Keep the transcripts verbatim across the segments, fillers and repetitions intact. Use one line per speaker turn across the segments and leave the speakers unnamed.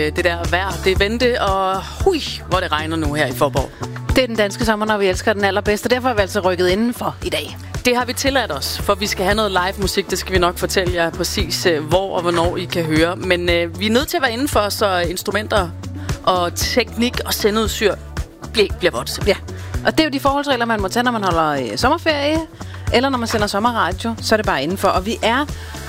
Det der vejr, det vendte, og hui, hvor det regner nu her i Faaborg.
Det er den danske sommer, når vi elsker den allerbedste. Derfor har vi altså rykket indenfor i dag.
Det har vi tilladt os, for vi skal have noget live musik. Det skal vi nok fortælle jer præcis, hvor og hvornår I kan høre. Men øh, vi er nødt til at være indenfor, så instrumenter og teknik og sendeudstyr bliver, bliver vådt.
Ja, og det er jo de forholdsregler, man må tage, når man holder øh, sommerferie, eller når man sender sommerradio, så er det bare indenfor. Og vi er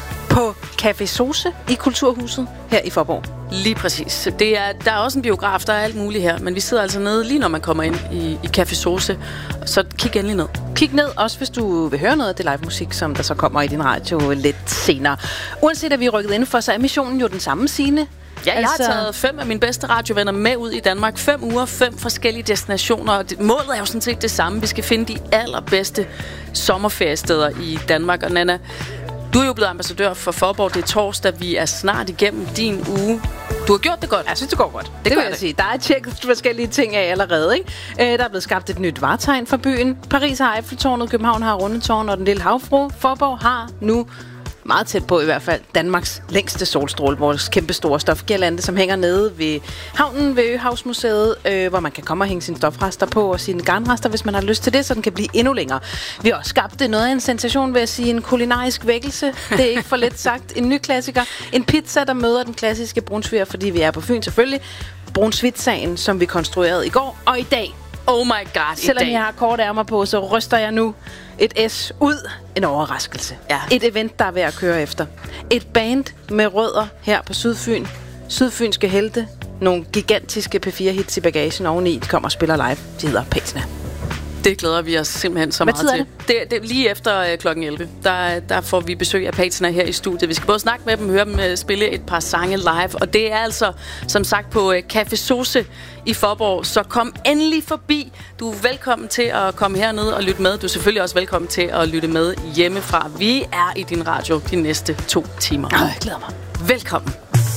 på Café Sose i Kulturhuset her i Faaborg.
Lige præcis. Det er, der er også en biograf, der er alt muligt her, men vi sidder altså nede lige når man kommer ind i, i Café Sose, så kig endelig ned.
Kig ned, også hvis du vil høre noget af det live musik, som der så kommer i din radio lidt senere. Uanset at vi er rykket indenfor, så er missionen jo den samme, Signe.
Ja, jeg altså... har taget fem af mine bedste radiovenner med ud i Danmark. Fem uger, fem forskellige destinationer. Og det, målet er jo sådan set det samme. Vi skal finde de allerbedste sommerferiesteder i Danmark. Og Nana, du er jo blevet ambassadør for Faaborg. Det er torsdag. Vi er snart igennem din uge. Du har gjort det godt.
Jeg synes, det går godt. Det,
det
vil jeg
det.
sige. Der er tjekket forskellige ting af allerede, ikke? Øh, der er blevet skabt et nyt vartegn for byen. Paris har Eiffeltårnet, København har Rundetårn og den lille havfru. Faaborg har nu, meget tæt på i hvert fald, Danmarks længste solstråle, vores kæmpe store stofgirlande, som hænger nede ved havnen ved Øhavsmuseet, øh, hvor man kan komme og hænge sine stofrester på og sine garnrester, hvis man har lyst til det, så den kan blive endnu længere. Vi har også skabt det noget af en sensation ved at sige en kulinarisk vækkelse. Det er ikke for let sagt. En ny klassiker. En pizza, der møder den klassiske brunsviger, fordi vi er på Fyn selvfølgelig. Brunsvitsagen, som vi konstruerede i går og i dag.
Oh my god,
Selvom jeg har kort ærmer på, så ryster jeg nu et S ud. En overraskelse.
Ja.
Et event, der er ved at køre efter. Et band med rødder her på Sydfyn. Sydfynske helte. Nogle gigantiske P fire hits i bagagen oveni. De kommer og spiller live. De hedder Patina.
Det glæder vi os simpelthen så
Hvad
meget til.
det?
Det, det, lige efter øh, klokken elleve, der, der får vi besøg af Patina her i studiet. Vi skal både snakke med dem, høre dem øh, spille et par sange live. Og det er altså, som sagt, på øh, Café Sose i Faaborg. Så kom endelig forbi. Du er velkommen til at komme herned og lytte med. Du er selvfølgelig også velkommen til at lytte med hjemmefra. Vi er i din radio de næste to timer.
Øj, jeg glæder mig.
Velkommen.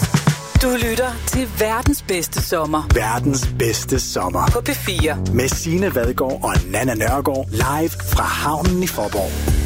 Du lytter til verdens bedste sommer.
Verdens bedste sommer.
På P fire.
Med Signe Vadgaard og Nana Nørgaard. Live fra havnen i Faaborg.